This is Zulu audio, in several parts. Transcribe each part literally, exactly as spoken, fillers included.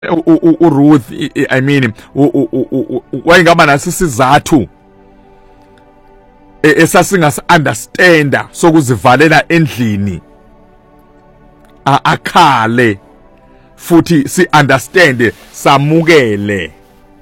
uRuth I mean wayengaba nasisizathu esasingasi understanda sokuzivalela endlini akhale futhi si understand samukele.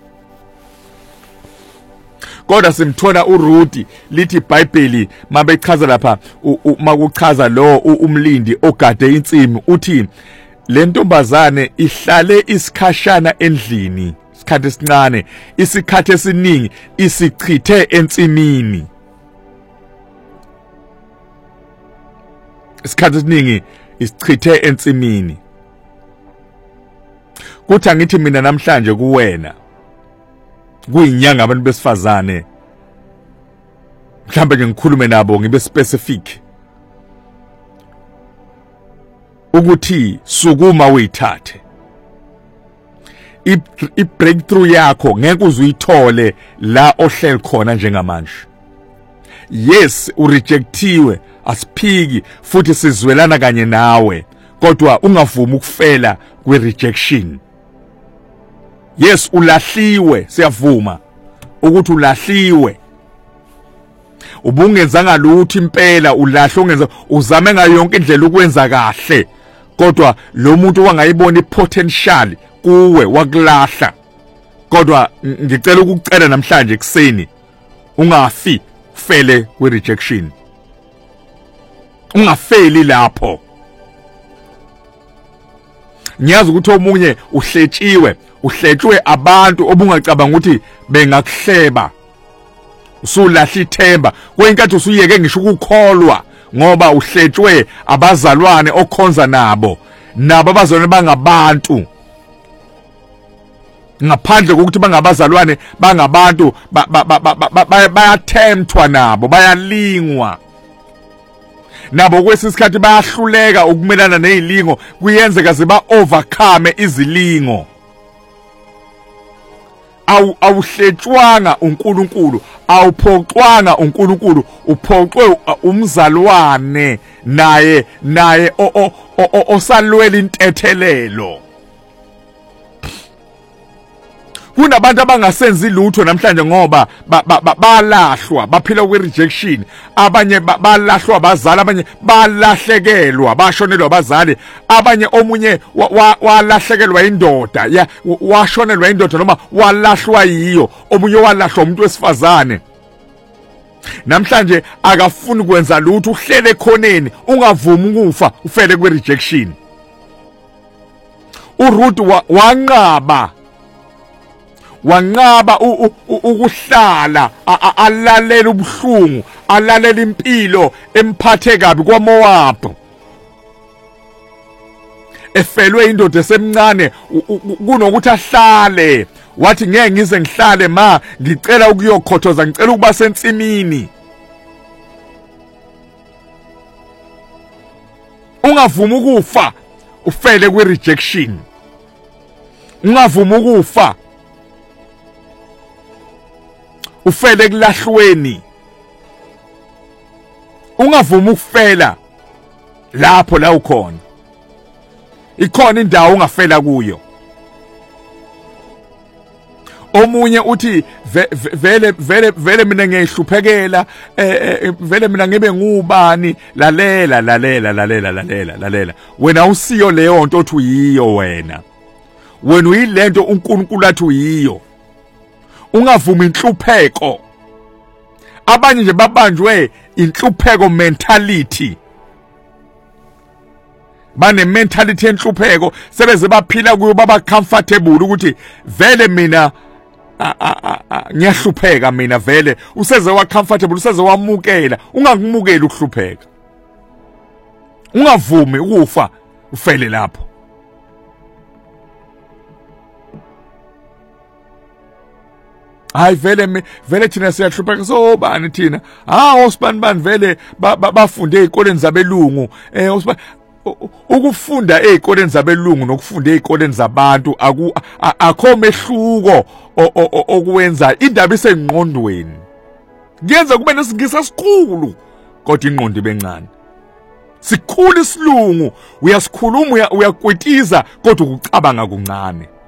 Kodwa simthola uRuth lithi iBhayibheli mabechaza lapha makuchaza lo umlindi ogade insimi uthi le ntombazane ihlale isikhashana endlini isikhathi esincane isikhathi esiningi isichithe entsimini isikhathi esiningi isichithe entsimini. Kuthi angithi mina namhlanje kuwena kuyinyanga abantu besifazane mhlambe ngikhulume nabo ngibe specific ukuthi sukuma uyithathe i breakthrough yakho ngeke uzuyithole la ohleli khona njengamanje. Yes urejectiwe asiphiki futhi sizwelana kanye nawe kodwa ungavumi ukufela kwe rejection. Yes ulahliwe siyavuma ukuthi ulahliwe ubungenzanga lutho impela ulahlo ungenza uzame ngayo yonke indlela ukwenza kahle kodwa lo muntu wangayibona ipotential kuwe wakulahla. Kodwa ngicela ukukucela namhlanje ekseni ungafi ufele kwe rejection ungafeli lapho. Ngiyazi ukuthi omunye uhletshiwe uhletshwe abantu obungacabanga ukuthi bengakuhleba usulahla ithemba kwenkathi usuyeke ngisho ukukholwa ngoba uhletshwe abazalwane okhonza nabo nabo abazalwane bangabantu ngaphandle kokuthi bangabazalwane bangabantu bayathemthwa nabo bayalingwa nabo kwesisikhathi bayahluleka ukumelana nezilingo kuyenzeka ziba overcome izilingo. Awu awuhletshwanga uNkulunkulu awuphoxwanga uNkulunkulu uphoxwe umzalwane naye naye osalwela intethelelo. Kunabantu abangasenzi lutho namhlanje ngoba balahlwa baphila kwe rejection abanye balahlwa abazali abanye balahlekelwa bashonelwa abazali abanye omunye walahlekelwa indoda ya washonelwa indoda noma walahlwa yiyo omunye walahlwa umuntu wesifazane. Namhlanje akafuni kwenza lutho uhlele khoneni ungavumi ukufa ufele kwe rejection. uRuth wanqaba wanqaba ukuhlala alalela ubuhlungu alalela impilo emphathe kabi kwaMoab efelwe indoda esemncane kunokuthi ahlale wathi ngeke ngize ngihlale ma ngicela ukuyokhothoza ngicela ukuba sentsimini. Ungavumi ukufa ufele kwe rejection ungavumi ukufa ufele kulahlweni ungavumi ukufela lapho la ukhona ikhona indawo ungafela kuyo. Omunye uthi vele vele vele mina ngiyihluphekela vele mina ngibe ngubani lalela lalela lalela lalela lalela wena usiyo leyo nto othi uyiyo wena wena uyilento uNkulunkulu athi uyiyo. Ungavumi inhlupheko. Abanye nje babanjwe inhlupheko mentality bane mentality enhlupheko sebeze baphila kuyo baba comfortable ukuthi vele mina ngiyahlupheka mina vele useze wa comfortable useze wamukela ungakumukela ukuhlupheka ungavumi ukufa ufele lapho. Hayi vele vele thina siyahlupheka so bani thina ah osibani bani vele bafunde ezikoleni zabelungu eh ukufunda ezikoleni zabelungu nokufunda ezikoleni zabantu akho mehluko okwenza indaba isengqondweni kuyenza kube nesingisa sikhulu kodwa ingqondo ibencane. Sikhulu isilungu uyasikhuluma uyakwetiza kodwa ukucabanga kuncane.